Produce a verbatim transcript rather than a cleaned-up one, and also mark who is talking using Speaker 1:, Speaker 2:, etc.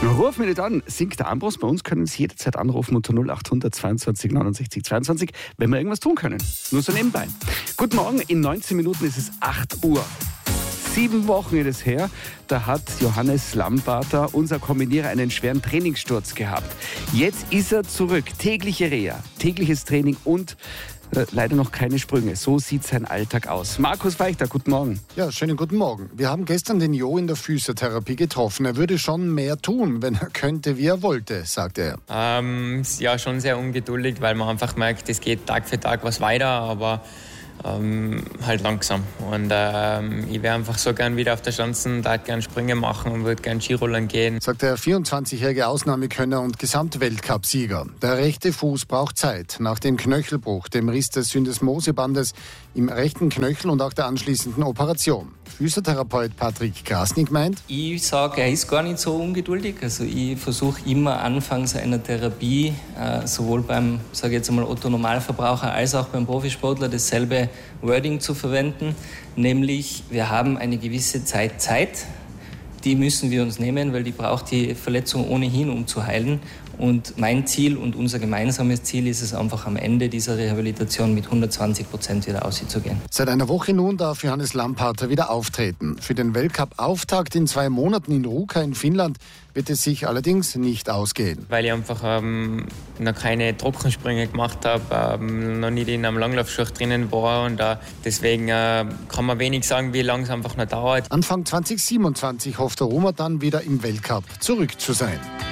Speaker 1: Ruf mich nicht an, singt der Ambros. Bei uns können Sie jederzeit anrufen unter null acht hundert zweiundzwanzig neunundsechzig zweiundzwanzig, wenn wir irgendwas tun können. Nur so nebenbei. Guten Morgen, in neunzehn Minuten ist es acht Uhr. Sieben Wochen ist es her, da hat Johannes Lamparter, unser Kombinierer, einen schweren Trainingssturz gehabt. Jetzt ist er zurück. Tägliche Reha, tägliches Training und äh, leider noch keine Sprünge. So sieht sein Alltag aus. Markus Feichter, guten Morgen.
Speaker 2: Ja, schönen guten Morgen. Wir haben gestern den Jo in der Physiotherapie getroffen. Er würde schon mehr tun, wenn er könnte, wie er wollte, sagte er.
Speaker 3: Ähm, ja, schon sehr ungeduldig, weil man einfach merkt, es geht Tag für Tag was weiter, aber Ähm, halt langsam. Und ähm, ich wäre einfach so gern wieder auf der Schanzen, da gern Sprünge machen und würde gern Skirollern gehen.
Speaker 2: Sagt der vierundzwanzigjährige Ausnahmekönner und Gesamtweltcup-Sieger. Der rechte Fuß braucht Zeit. Nach dem Knöchelbruch, dem Riss des Syndesmosebandes im rechten Knöchel und auch der anschließenden Operation. Physiotherapeut Patrick Krasnick meint:
Speaker 4: Ich sage, er ist gar nicht so ungeduldig. Also ich versuche immer anfangs einer Therapie, äh, sowohl beim, sage ich jetzt einmal, Otto-Normalverbraucher als auch beim Profisportler dasselbe Wording zu verwenden, nämlich wir haben eine gewisse Zeit Zeit, die müssen wir uns nehmen, weil die braucht die Verletzung ohnehin, um zu heilen. Und mein Ziel und unser gemeinsames Ziel ist es einfach, am Ende dieser Rehabilitation mit hundertzwanzig Prozent wieder auszugehen.
Speaker 2: Seit einer Woche nun darf Johannes Lamparter wieder auftreten. Für den Weltcup-Auftakt in zwei Monaten in Ruka in Finnland wird es sich allerdings nicht ausgehen.
Speaker 3: Weil ich einfach ähm, noch keine Trockensprünge gemacht habe, ähm, noch nicht in einem Langlaufschuh drinnen war und äh, deswegen äh, kann man wenig sagen, wie lange es einfach noch dauert.
Speaker 2: Anfang zwanzig siebenundzwanzig hofft der Roma dann wieder im Weltcup zurück zu sein.